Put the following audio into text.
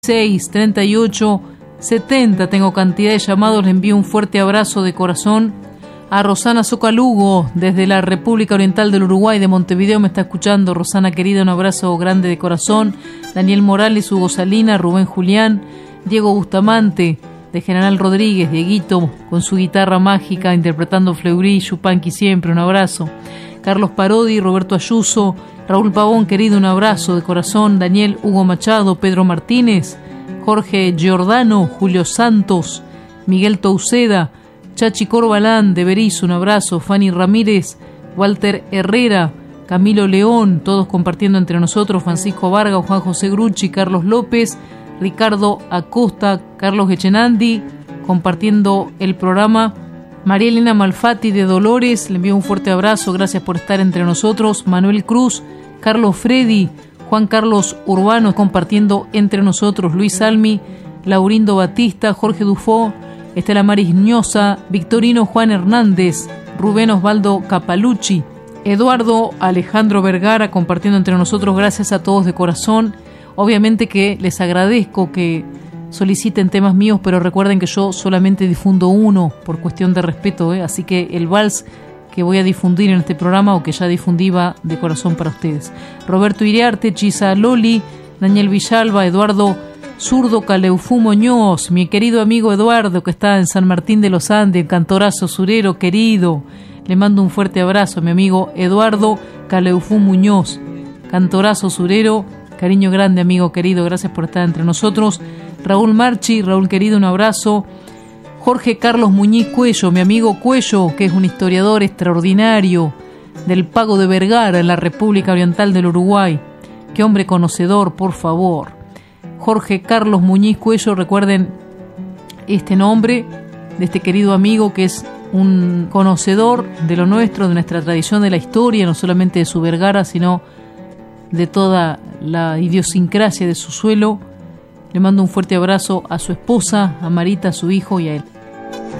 38 70. Tengo cantidad de llamados. Le envío un fuerte abrazo de corazón a Rosana Socalugo desde la República Oriental del Uruguay, de Montevideo. Me está escuchando. Rosana querida, un abrazo grande de corazón. Daniel Morales, Hugo Salina, Rubén Julián, Diego Bustamante de General Rodríguez, Dieguito con su guitarra mágica interpretando Fleury, Yupanqui siempre, un abrazo. Carlos Parodi, Roberto Ayuso, Raúl Pavón querido, un abrazo de corazón. Daniel Hugo Machado, Pedro Martínez, Jorge Giordano, Julio Santos, Miguel Touceda, Chachi Corbalán de Berizo, un abrazo. Fanny Ramírez, Walter Herrera, Camilo León, todos compartiendo entre nosotros. Francisco Vargas, Juan José Grucci, Carlos López, Ricardo Acosta, Carlos Echenandi, compartiendo el programa. María Elena Malfatti de Dolores, le envío un fuerte abrazo, gracias por estar entre nosotros. Manuel Cruz, Carlos Freddy, Juan Carlos Urbano compartiendo entre nosotros. Luis Salmi, Laurindo Batista, Jorge Dufó, Estela Maris Ñosa, Victorino Juan Hernández, Rubén Osvaldo Capalucci, Eduardo Alejandro Vergara compartiendo entre nosotros. Gracias a todos de corazón. Obviamente que les agradezco que soliciten temas míos, pero recuerden que yo solamente difundo uno por cuestión de respeto, así que el vals que voy a difundir en este programa, o que ya difundí, va de corazón para ustedes. Roberto Iriarte, Chisa Loli, Daniel Villalba, Eduardo Zurdo Caleufú Muñoz, mi querido amigo Eduardo que está en San Martín de los Andes, cantorazo surero querido. Le mando un fuerte abrazo a mi amigo Eduardo Caleufú Muñoz, cantorazo surero. Cariño grande, amigo querido, gracias por estar entre nosotros. Raúl Marchi, Raúl querido, un abrazo. Jorge Carlos Muñiz Cuello, mi amigo Cuello, que es un historiador extraordinario del Pago de Vergara en la República Oriental del Uruguay. Qué hombre conocedor, por favor. Jorge Carlos Muñiz Cuello, recuerden este nombre de este querido amigo que es un conocedor de lo nuestro, de nuestra tradición, de la historia, no solamente de su Vergara, sino de toda la idiosincrasia de su suelo. Le mando un fuerte abrazo a su esposa, a Marita, a su hijo y a él.